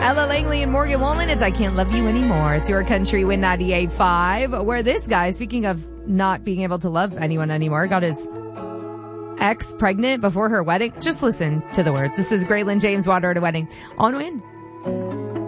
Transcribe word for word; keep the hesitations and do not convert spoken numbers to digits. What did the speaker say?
Ella Langley and Morgan Wallen. It's I Can't Love You Anymore. It's your country Win ninety-eight point five, where this guy, speaking of not being able to love anyone anymore, got his ex pregnant before her wedding. Just listen to the words. This is Graylin James Water at a wedding on Win.